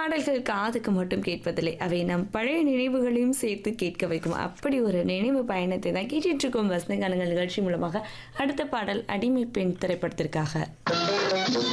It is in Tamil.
பாடல்கள் காதுக்கு மட்டும் கேட்பதில்லை, அவை நம் பழைய நினைவுகளையும் சேர்த்து கேட்க வைக்கும். அப்படி ஒரு நினைவு பயணத்தை தான் கேட்டுட்டு இருக்கோம் வசந்த கானங்கள் நிகழ்ச்சி மூலமாக. அடுத்த பாடல் அடிமை பெண் திரைப்படத்திற்காக.